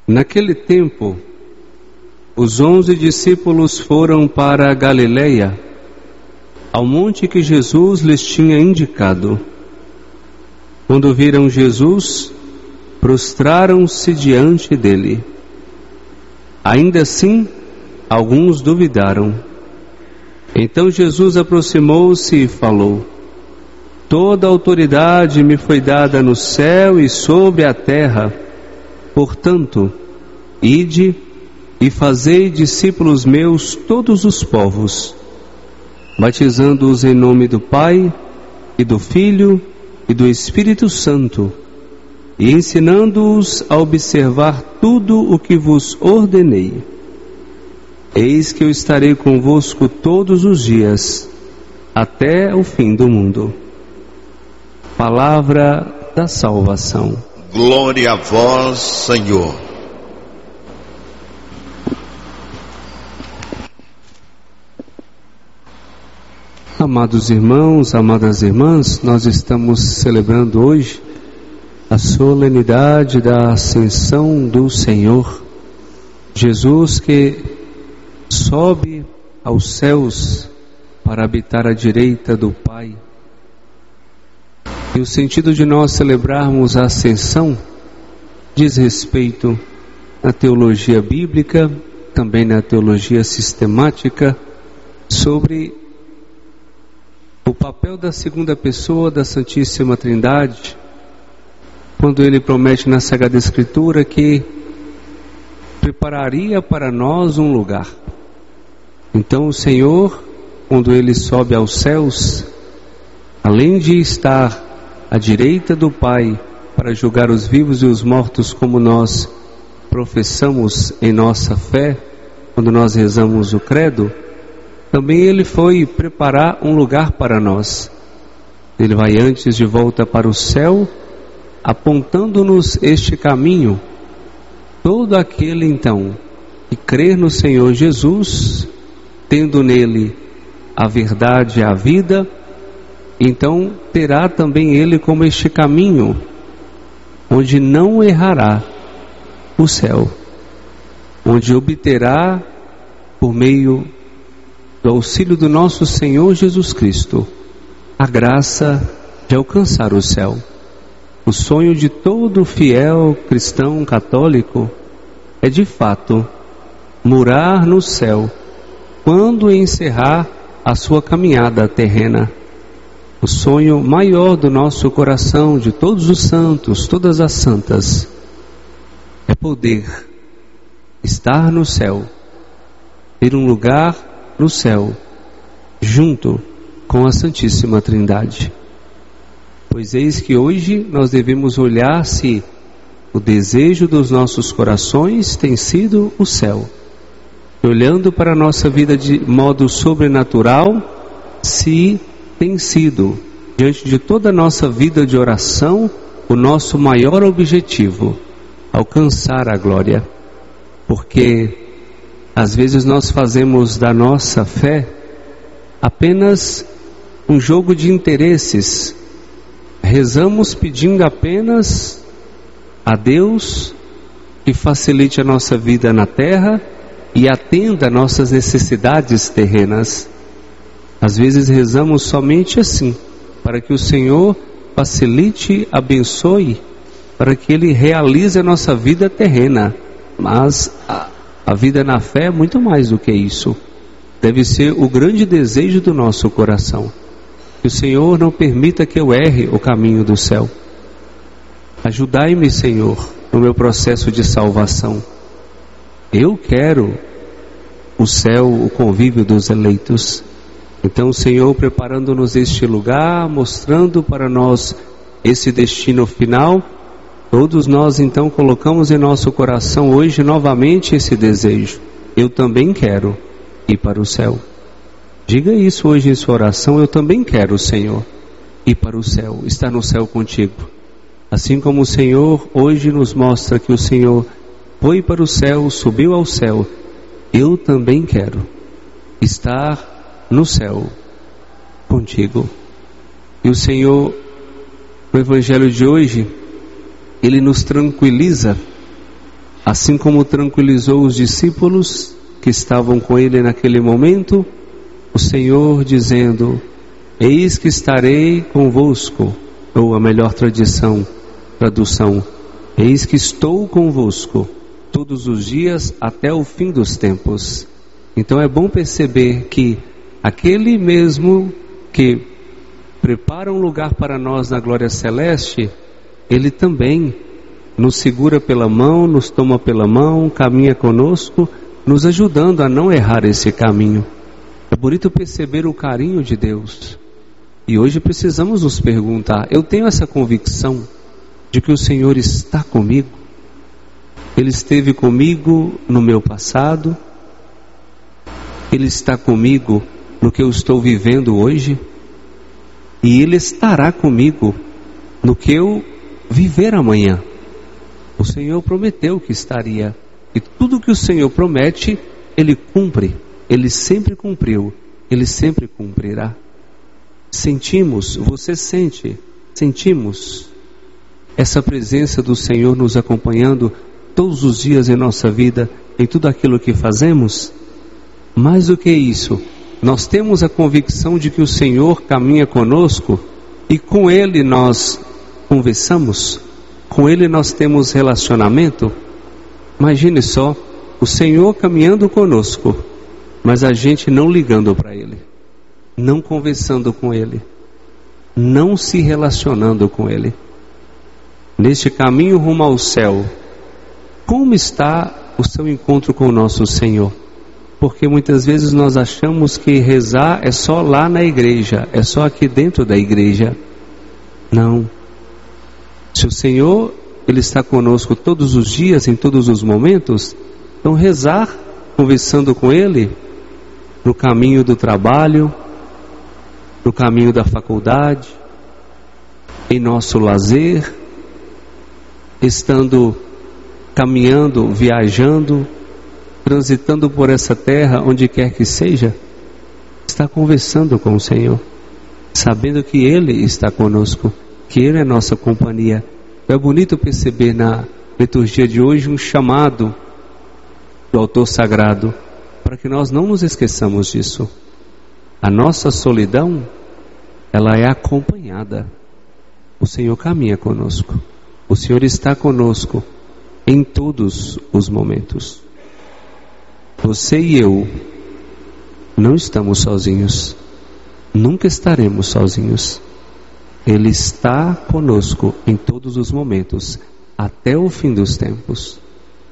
Naquele tempo, os 11 discípulos foram para a Galileia, ao monte que Jesus lhes tinha indicado. Quando viram Jesus, prostraram-se diante dele. Ainda assim, alguns duvidaram. Então Jesus aproximou-se e falou: Toda a autoridade me foi dada no céu e sobre a terra. Portanto, ide e fazei discípulos meus todos os povos, batizando-os em nome do Pai, e do Filho, e do Espírito Santo, e ensinando-os a observar tudo o que vos ordenei. Eis que eu estarei convosco todos os dias, até o fim do mundo. Palavra da salvação. Glória a vós, Senhor. Amados irmãos, amadas irmãs, nós estamos celebrando hoje a solenidade da Ascensão do Senhor. Jesus que sobe aos céus para habitar à direita do Pai. E o sentido de nós celebrarmos a Ascensão diz respeito à teologia bíblica, também na teologia sistemática, sobre o papel da segunda pessoa da Santíssima Trindade, quando ele promete na Sagrada Escritura que prepararia para nós um lugar. Então o Senhor, quando ele sobe aos céus, além de estar à direita do Pai para julgar os vivos e os mortos, como nós professamos em nossa fé, quando nós rezamos o credo, também ele foi preparar um lugar para nós. Ele vai antes de volta para o céu, apontando-nos este caminho. Todo aquele então que crer no Senhor Jesus, tendo nele a verdade e a vida, então terá também ele como este caminho, onde não errará o céu, onde obterá, por meio do auxílio do nosso Senhor Jesus Cristo, a graça de alcançar o céu. O sonho de todo fiel cristão católico é de fato morar no céu quando encerrar a sua caminhada terrena. O sonho maior do nosso coração, de todos os santos, todas as santas, é poder estar no céu, ter um lugar no céu, junto com a Santíssima Trindade. Pois eis que hoje nós devemos olhar se o desejo dos nossos corações tem sido o céu. E olhando para a nossa vida de modo sobrenatural, se tem sido, diante de toda a nossa vida de oração, o nosso maior objetivo, alcançar a glória. Porque às vezes nós fazemos da nossa fé apenas um jogo de interesses. Rezamos pedindo apenas a Deus que facilite a nossa vida na terra e atenda nossas necessidades terrenas. Às vezes rezamos somente assim, para que o Senhor facilite, abençoe, para que Ele realize a nossa vida terrena. Mas a vida na fé é muito mais do que isso. Deve ser o grande desejo do nosso coração. Que o Senhor não permita que eu erre o caminho do céu. Ajudai-me, Senhor, no meu processo de salvação. Eu quero o céu, o convívio dos eleitos. Então, Senhor, preparando-nos este lugar, mostrando para nós esse destino final, todos nós então colocamos em nosso coração hoje novamente esse desejo. Eu também quero ir para o céu. Diga isso hoje em sua oração: eu também quero, Senhor, ir para o céu, estar no céu contigo. Assim como o Senhor hoje nos mostra que o Senhor foi para o céu, subiu ao céu, eu também quero estar no céu contigo. E o Senhor, no Evangelho de hoje, Ele nos tranquiliza Assim como tranquilizou os discípulos que estavam com ele naquele momento, o Senhor dizendo: eis que estarei convosco, ou a melhor tradução, eis que estou convosco todos os dias até o fim dos tempos. Então é bom perceber que aquele mesmo que prepara um lugar para nós na glória celeste, ele também nos segura pela mão, nos toma pela mão, caminha conosco, nos ajudando a não errar esse caminho. É bonito perceber o carinho de Deus. E hoje precisamos nos perguntar: eu tenho essa convicção de que o Senhor está comigo? Ele esteve comigo no meu passado? Ele está comigo no que eu estou vivendo hoje? E Ele estará comigo no que eu viver amanhã. O Senhor prometeu que estaria. E tudo que o Senhor promete, Ele cumpre. Ele sempre cumpriu. Ele sempre cumprirá. Sentimos, você sente, sentimos essa presença do Senhor nos acompanhando todos os dias em nossa vida, em tudo aquilo que fazemos? Mais do que isso, nós temos a convicção de que o Senhor caminha conosco e com Ele nós conversamos, com Ele nós temos relacionamento. Imagine só, o Senhor caminhando conosco, mas a gente não ligando para Ele, não conversando com Ele, não se relacionando com Ele. Neste caminho rumo ao céu, como está o seu encontro com o nosso Senhor? Porque muitas vezes nós achamos que rezar é só lá na igreja, é só aqui dentro da igreja. Não. Se o Senhor, Ele está conosco todos os dias, em todos os momentos, então rezar, conversando com Ele, no caminho do trabalho, no caminho da faculdade, em nosso lazer, estando caminhando, viajando, transitando por essa terra, onde quer que seja, está conversando com o Senhor, sabendo que Ele está conosco, que Ele é nossa companhia. É bonito perceber na liturgia de hoje um chamado do autor sagrado, para que nós não nos esqueçamos disso. A nossa solidão, ela é acompanhada. O Senhor caminha conosco. O Senhor está conosco em todos os momentos. Você e eu não estamos sozinhos. Nunca estaremos sozinhos. Ele está conosco em todos os momentos, até o fim dos tempos.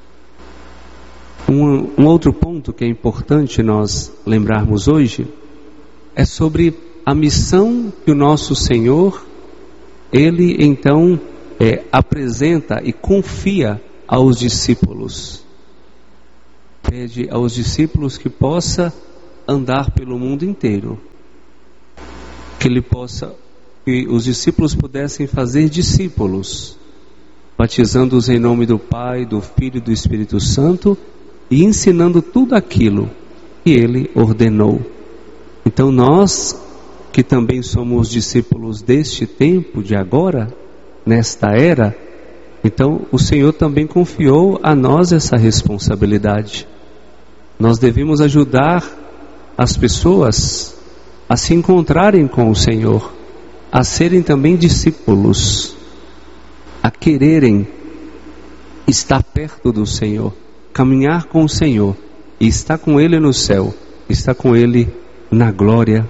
Um outro ponto que é importante nós lembrarmos hoje é sobre a missão que o nosso Senhor, Ele então apresenta e confia aos discípulos. Pede aos discípulos que possa andar pelo mundo inteiro, que os discípulos pudessem fazer discípulos, batizando-os em nome do Pai, do Filho e do Espírito Santo, e ensinando tudo aquilo que Ele ordenou. Então nós, que também somos discípulos deste tempo, de agora, nesta era, então o Senhor também confiou a nós essa responsabilidade. Nós devemos ajudar as pessoas a se encontrarem com o Senhor, a serem também discípulos, a quererem estar perto do Senhor, caminhar com o Senhor, e estar com Ele no céu, estar com Ele na glória.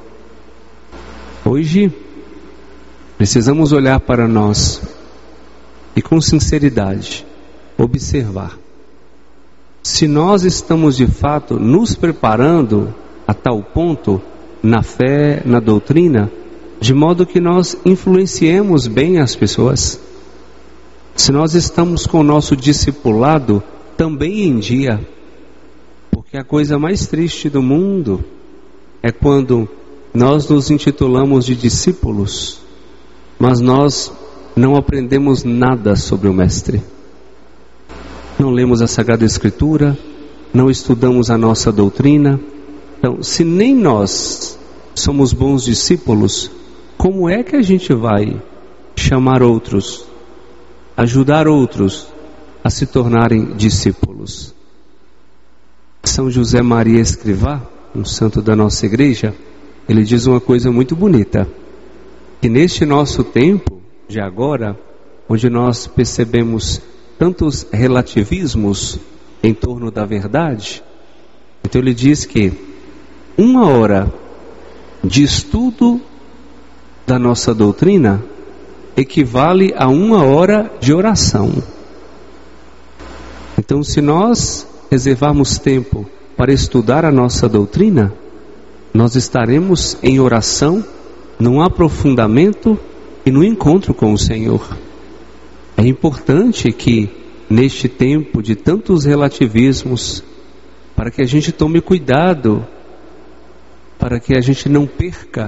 Hoje, precisamos olhar para nós e com sinceridade observar se nós estamos de fato nos preparando a tal ponto na fé, na doutrina, de modo que nós influenciemos bem as pessoas. Se nós estamos com o nosso discipulado também em dia, porque a coisa mais triste do mundo é quando nós nos intitulamos de discípulos, mas nós não aprendemos nada sobre o Mestre. Não lemos a Sagrada Escritura, não estudamos a nossa doutrina. Então, se nem nós somos bons discípulos, como é que a gente vai chamar outros, ajudar outros a se tornarem discípulos. São José Maria Escrivá, um santo da nossa igreja, ele diz uma coisa muito bonita, que neste nosso tempo, de agora, onde nós percebemos tantos relativismos em torno da verdade, então ele diz que 1 hora de estudo da nossa doutrina equivale a 1 hora de oração. Então, se nós reservarmos tempo para estudar a nossa doutrina, nós estaremos em oração, num aprofundamento e no encontro com o Senhor. É importante que, neste tempo de tantos relativismos, para que a gente tome cuidado, para que a gente não perca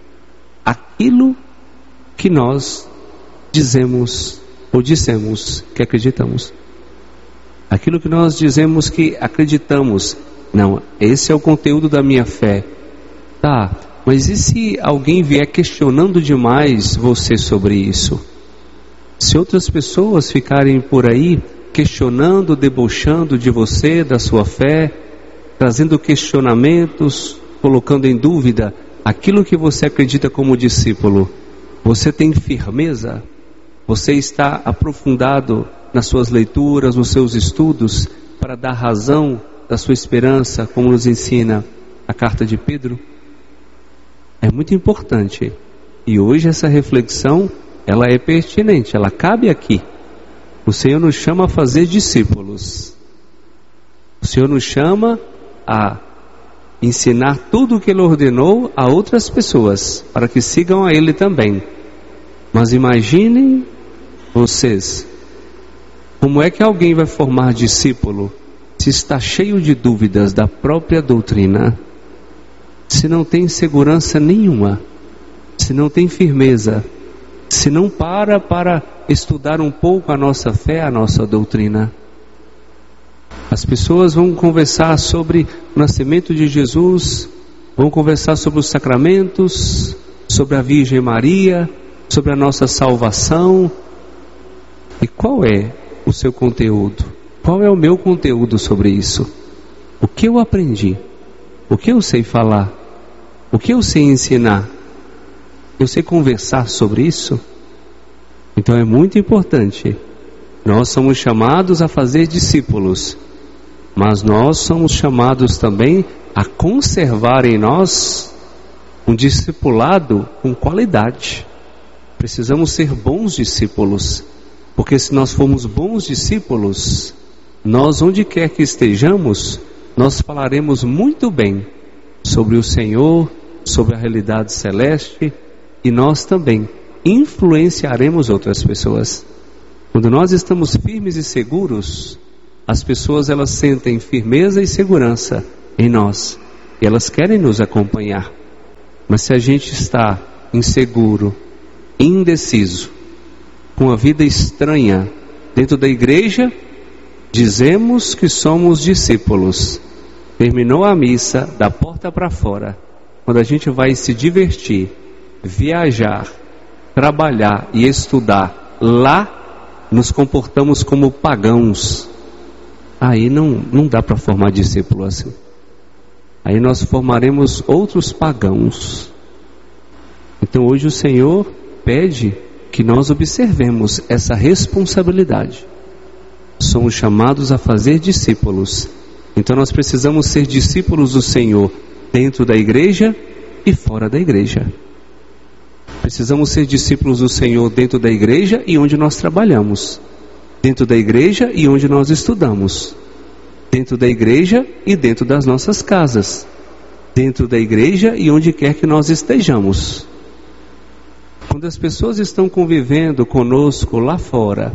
aquilo que nós dizemos ou dissemos que acreditamos. Aquilo que nós dizemos que acreditamos. Não, esse é o conteúdo da minha fé. Tá, mas e se alguém vier questionando demais você sobre isso? Se outras pessoas ficarem por aí questionando, debochando de você, da sua fé, trazendo questionamentos, colocando em dúvida aquilo que você acredita como discípulo, você tem firmeza? Você está aprofundado nas suas leituras, nos seus estudos, para dar razão da sua esperança, como nos ensina a carta de Pedro? É muito importante. E hoje essa reflexão, ela é pertinente, ela cabe aqui. O Senhor nos chama a fazer discípulos. O Senhor nos chama a ensinar tudo o que Ele ordenou a outras pessoas, para que sigam a Ele também. Mas imaginem vocês, como é que alguém vai formar discípulo se está cheio de dúvidas da própria doutrina, se não tem segurança nenhuma, se não tem firmeza, se não para estudar um pouco a nossa fé, a nossa doutrina? As pessoas vão conversar sobre o nascimento de Jesus, vão conversar sobre os sacramentos, sobre a Virgem Maria, sobre a nossa salvação. E qual é o seu conteúdo? Qual é o meu conteúdo sobre isso? O que eu aprendi? O que eu sei falar? O que eu sei ensinar? Eu sei conversar sobre isso? Então é muito importante. Nós somos chamados a fazer discípulos, mas nós somos chamados também a conservar em nós um discipulado com qualidade. Precisamos ser bons discípulos, porque se nós formos bons discípulos, nós, onde quer que estejamos, nós falaremos muito bem sobre o Senhor, sobre a realidade celeste, e nós também influenciaremos outras pessoas. Quando nós estamos firmes e seguros, as pessoas, elas sentem firmeza e segurança em nós, e elas querem nos acompanhar. Mas se a gente está inseguro, indeciso, com a vida estranha dentro da igreja, dizemos que somos discípulos. Terminou a missa, da porta para fora, quando a gente vai se divertir, viajar, trabalhar e estudar, lá nos comportamos como pagãos. Aí não dá para formar discípulo assim. Aí nós formaremos outros pagãos. Então hoje o Senhor pede que nós observemos essa responsabilidade. Somos chamados a fazer discípulos. Então nós precisamos ser discípulos do Senhor dentro da igreja e fora da igreja. Precisamos ser discípulos do Senhor dentro da igreja e onde nós trabalhamos, dentro da igreja e onde nós estudamos, dentro da igreja e dentro das nossas casas, dentro da igreja e onde quer que nós estejamos. Quando as pessoas estão convivendo conosco lá fora,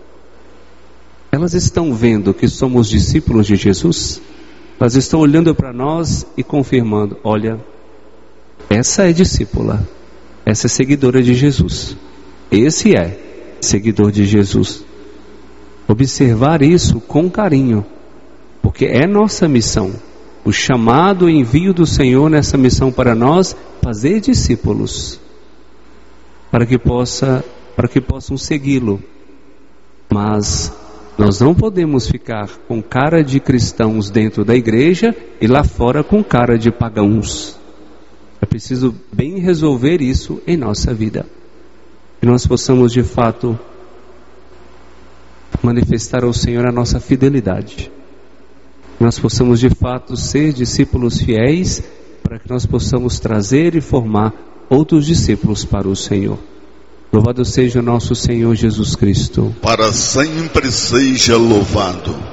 elas estão vendo que somos discípulos de Jesus? Elas estão olhando para nós e confirmando: olha, essa é discípula, essa é seguidora de Jesus, esse é seguidor de Jesus. Observar isso com carinho, porque é nossa missão, o chamado e envio do Senhor nessa missão para nós, fazer discípulos, para que possam segui-lo. Mas Nós não podemos ficar com cara de cristãos dentro da igreja e lá fora com cara de pagãos. É preciso bem resolver isso em nossa vida. Que nós possamos de fato manifestar ao Senhor a nossa fidelidade. Que nós possamos de fato ser discípulos fiéis para que nós possamos trazer e formar outros discípulos para o Senhor. Louvado seja o nosso Senhor Jesus Cristo. Para sempre seja louvado.